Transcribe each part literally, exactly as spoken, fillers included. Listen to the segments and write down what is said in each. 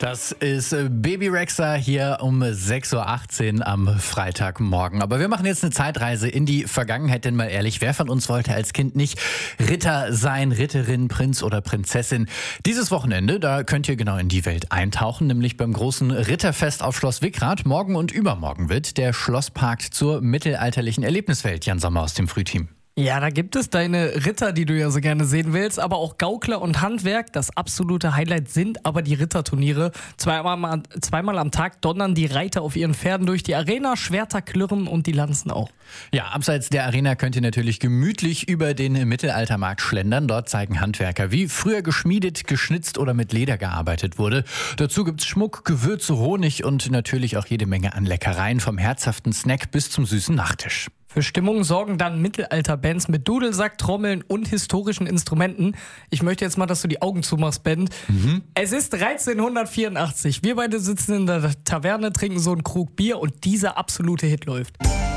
Das ist Baby Rexha hier um sechs Uhr achtzehn am Freitagmorgen. Aber wir machen jetzt eine Zeitreise in die Vergangenheit, denn mal ehrlich, wer von uns wollte als Kind nicht Ritter sein, Ritterin, Prinz oder Prinzessin? Dieses Wochenende, da könnt ihr genau in die Welt eintauchen, nämlich beim großen Ritterfest auf Schloss Wickrath. Morgen und übermorgen wird der Schlosspark zur mittelalterlichen Erlebniswelt. Jan Sommer aus dem Frühteam. Ja, da gibt es deine Ritter, die du ja so gerne sehen willst, aber auch Gaukler und Handwerk. Das absolute Highlight sind aber die Ritterturniere. Zweimal, zweimal am Tag donnern die Reiter auf ihren Pferden durch die Arena, Schwerter klirren und die Lanzen auch. Ja, abseits der Arena könnt ihr natürlich gemütlich über den Mittelaltermarkt schlendern. Dort zeigen Handwerker, wie früher geschmiedet, geschnitzt oder mit Leder gearbeitet wurde. Dazu gibt's Schmuck, Gewürze, Honig und natürlich auch jede Menge an Leckereien, vom herzhaften Snack bis zum süßen Nachtisch. Für Stimmung sorgen dann Mittelalterbands mit Dudelsack, Trommeln und historischen Instrumenten. Ich möchte jetzt mal, dass du die Augen zumachst, Ben. Mhm. Es ist dreizehnhundertvierundachtzig. Wir beide sitzen in der Taverne, trinken so einen Krug Bier und dieser absolute Hit läuft.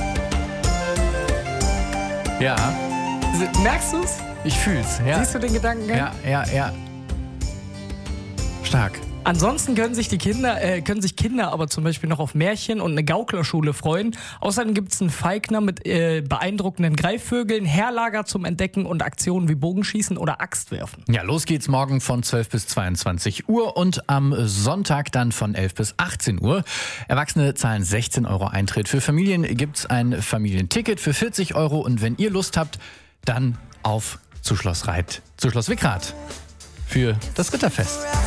Ja. Merkst du's? Ich fühl's. Ja. Siehst du den Gedanken? Ja, ja, ja. Stark. Ansonsten können sich die Kinder, äh, können sich Kinder aber zum Beispiel noch auf Märchen und eine Gauklerschule freuen. Außerdem gibt es einen Falkner mit äh, beeindruckenden Greifvögeln, Heerlager zum Entdecken und Aktionen wie Bogenschießen oder Axtwerfen. Ja, los geht's morgen von zwölf bis zweiundzwanzig Uhr und am Sonntag dann von elf bis achtzehn Uhr. Erwachsene zahlen sechzehn Euro Eintritt. Für Familien gibt's ein Familienticket für vierzig Euro und wenn ihr Lust habt, dann auf zu Schloss Reit, zu Schloss Wickrath für das Ritterfest.